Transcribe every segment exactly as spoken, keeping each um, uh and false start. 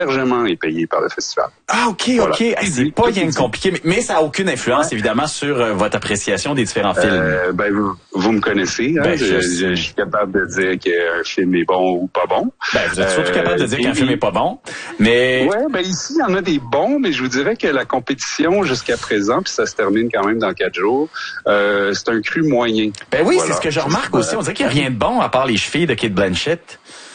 l'hébergement est payé par le festival. Ah, OK, voilà. OK. Hey, c'est pas bien compliqué, mais, mais ça n'a aucune influence, ouais. évidemment, sur euh, votre appréciation des différents films. Euh, ben, vous, vous me connaissez. Hein? Ben, je, je, je, je suis capable de dire qu'un film est bon ou pas bon. Ben, vous êtes surtout euh, capable de dire qu'un et, film est pas bon, mais... Ouais, ben ici, il y en a des bons, mais je vous dirais que la compétition jusqu'à présent, puis ça se termine quand même dans quatre jours, euh, c'est un cru moyen. Ben oui, voilà. c'est ce que je remarque aussi. On dirait qu'il n'y a rien de bon à part les chevilles de Kate Blanchett.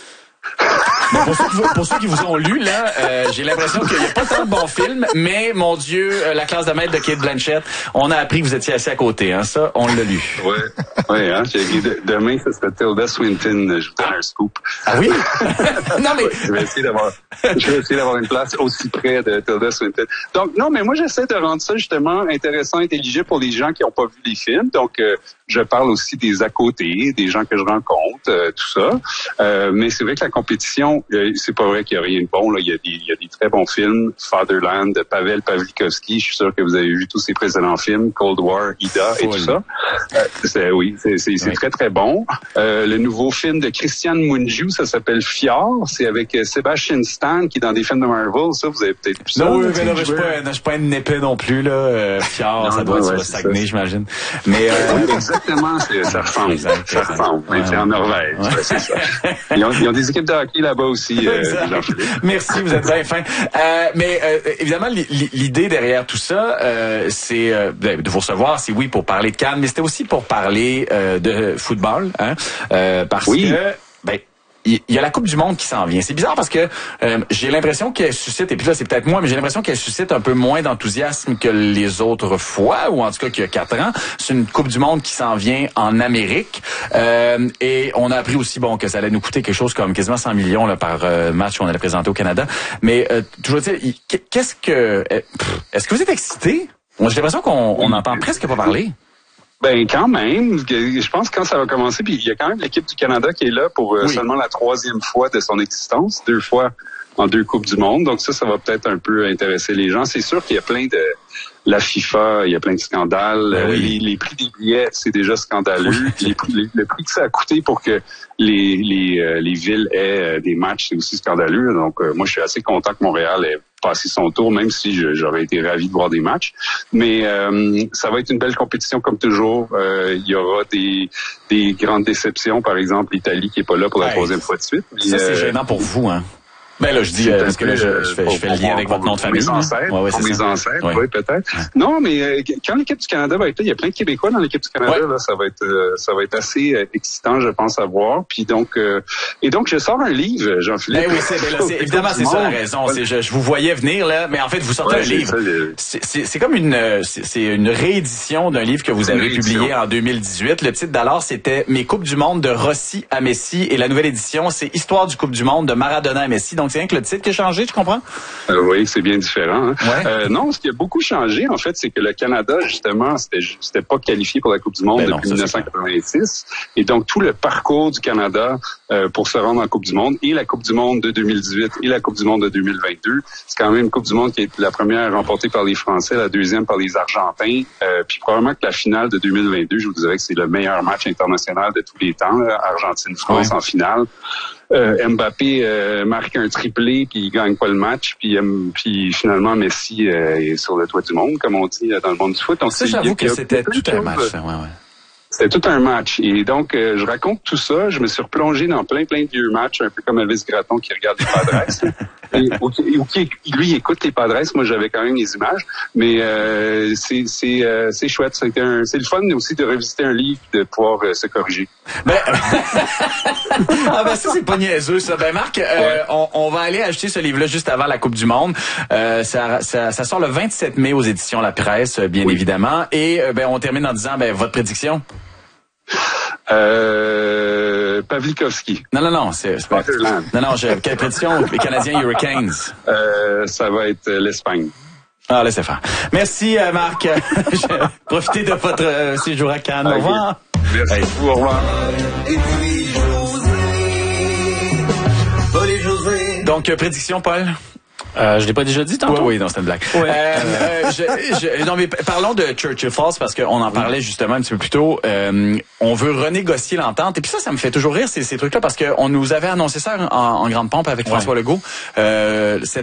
Bon, pour, ceux qui, pour ceux qui vous ont lu, là, euh, j'ai l'impression qu'il n'y a pas tant de bons films, mais mon Dieu, euh, La classe de maître de Kate Blanchett, on a appris que vous étiez assis à côté, hein, ça, on l'a lu. Ouais, ouais, hein, j'ai dit demain, ça serait Tilda Swinton, je vous donne un scoop. Ah oui? Non, mais... je vais essayer d'avoir, je vais essayer d'avoir une place aussi près de Tilda Swinton. Donc, non, mais moi, j'essaie de rendre ça, justement, intéressant, intelligible pour les gens qui n'ont pas vu les films. Donc, euh, je parle aussi des à côté, des gens que je rencontre, euh, tout ça. Euh, mais c'est vrai que la compétition, euh, c'est pas vrai qu'il y a rien de bon. Là, il y a des, il y a des très bons films. Fatherland de Pavel Pawlikowski. Je suis sûr que vous avez vu tous ses précédents films, Cold War, Ida et tout ça. Euh, c'est, oui, c'est, c'est, c'est oui. très très bon. Euh, le nouveau film de Christian Mungiu, ça s'appelle Fjord. C'est avec euh, Sebastian Stan qui est dans des films de Marvel. Ça, vous avez peut-être vu ça. Non, oui, mais non, je suis pas, je suis pas une épée non plus là. Euh, Fjord, non, ça doit non, être ouais, sur le Saguenay, ça, j'imagine. Mais euh, exactement, c'est, ça ressemble. Exact, ça ressemble. Ouais, c'est ouais. en Norvège. Ouais. C'est ça. Ils ont, ils ont des équipes de hockey là-bas aussi. Euh, Merci, vous êtes bien fin. Euh, mais euh, évidemment, l'idée derrière tout ça, euh, c'est euh, de vous recevoir, c'est oui pour parler de Cannes, mais c'était aussi pour parler euh, de football, hein, euh, parce oui. que ben il y a la Coupe du Monde qui s'en vient. C'est bizarre parce que euh, j'ai l'impression qu'elle suscite, et puis là c'est peut-être moi, mais j'ai l'impression qu'elle suscite un peu moins d'enthousiasme que les autres fois, ou en tout cas qu'il y a quatre ans. C'est une Coupe du Monde qui s'en vient en Amérique. Euh, et on a appris aussi bon que ça allait nous coûter quelque chose comme quasiment cent millions là, par euh, match qu'on allait présenter au Canada. Mais euh, toujours dire, qu'est-ce que... Est-ce que vous êtes excité? J'ai l'impression qu'on on entend presque pas parler. Ben quand même, je pense que quand ça va commencer, puis il y a quand même l'équipe du Canada qui est là pour euh, oui. seulement la troisième fois de son existence, deux fois en deux Coupes du Monde. Donc ça, ça va peut-être un peu intéresser les gens. C'est sûr qu'il y a plein de... La FIFA, il y a plein de scandales. Ben oui. les, les prix des billets, c'est déjà scandaleux. les prix, les, le prix que ça a coûté pour que les, les, euh, les villes aient euh, des matchs, c'est aussi scandaleux. Donc euh, moi, je suis assez content que Montréal ait passé son tour, même si je, j'aurais été ravi de voir des matchs. Mais euh, ça va être une belle compétition comme toujours. Euh, il y aura des, des grandes déceptions, par exemple l'Italie qui est pas là pour la ouais. troisième fois de suite. Ça, c'est euh, gênant pour vous, hein? Ben là, je dis, euh, parce que là, je, je, fais, je fais le lien avec votre nom de famille. Mes ancêtres, ouais, ouais, pour mes ça. ancêtres, ouais. oui, peut-être. Ouais. Non, mais euh, quand l'équipe du Canada va être là, il y a plein de Québécois dans l'équipe du Canada, ouais. là, ça va être euh, ça va être assez euh, excitant, je pense, à voir. Puis donc, euh, et donc, je sors un livre, Jean-Philippe. Ben oui, c'est, ben là, c'est, évidemment, c'est ça la raison. C'est, je, je vous voyais venir, là, mais en fait, vous sortez ouais, un livre. Ça, le... c'est, c'est, c'est comme une c'est, c'est une réédition d'un livre que vous avez publié en deux mille dix-huit. Le titre d'alors, c'était Mes Coupes du Monde de Rossi à Messi. Et la nouvelle édition, c'est Histoire du Coupe du Monde de Maradona à Messi. Donc, c'est rien que le titre qui a changé, tu comprends? Euh, oui, c'est bien différent. Hein? Ouais. Euh, non, ce qui a beaucoup changé, en fait, c'est que le Canada, justement, c'était, c'était pas qualifié pour la Coupe du Monde ben depuis non, dix-neuf cent quatre-vingt-six. Et donc, tout le parcours du Canada euh, pour se rendre en Coupe du Monde, et la Coupe du Monde de deux mille dix-huit et la Coupe du Monde de deux mille vingt-deux, c'est quand même une Coupe du Monde qui est la première remportée par les Français, la deuxième par les Argentins. Euh, puis probablement que la finale de deux mille vingt-deux, je vous dirais que c'est le meilleur match international de tous les temps, là, Argentine-France ouais. en finale. Euh, Mbappé euh, marque un triplé puis il gagne pas le match puis, euh, puis finalement Messi euh, est sur le toit du monde comme on dit dans le monde du foot. Donc ça, j'avoue que c'était tout un match. Ouais, ouais. C'était tout un match. Et donc, euh, je raconte tout ça. Je me suis replongé dans plein, plein de vieux matchs, un peu comme Elvis Gratton qui regarde les Padres. et, ou, ou qui, lui, écoute les Padres. Moi, j'avais quand même les images. Mais euh, c'est, c'est, euh, c'est chouette. C'est, un, c'est le fun aussi de revisiter un livre et de pouvoir euh, se corriger. Ben, ah ben ça, c'est pas niaiseux, ça. Ben Marc, euh, ouais. on, on va aller acheter ce livre-là juste avant la Coupe du Monde. Euh, ça, ça, ça sort le vingt-sept mai aux éditions La Presse, bien oui. évidemment. Et euh, ben on termine en disant ben votre prédiction. Euh, Pawlikowski. Non, non, non, c'est, c'est pas... Non, non, j'ai, quelle prédiction? Les Canadiens Hurricanes. Euh, ça va être l'Espagne. Ah, laissez faire. Merci, euh, Marc. Profitez de votre euh, séjour à Cannes. Okay. Au revoir. Merci hey. beaucoup, au revoir. Donc, euh, prédiction, Paul? Euh, je l'ai pas déjà dit tantôt? Oui, oui, non, c'est une blague. Ouais. Euh, euh, je, je, non, mais parlons de Churchill Falls parce qu'on en parlait justement un petit peu plus tôt. Euh, on veut renégocier l'entente. Et puis ça, ça me fait toujours rire, ces, ces trucs-là, parce qu'on nous avait annoncé ça en, en grande pompe avec François ouais. Legault. Euh, cette